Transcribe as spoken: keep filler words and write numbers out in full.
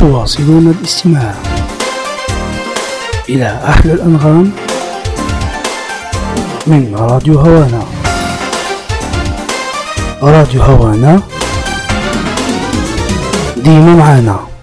تواصلون الاستماع إلى أحلى الأنغام من راديو هوانا. راديو هوانا ديما معانا.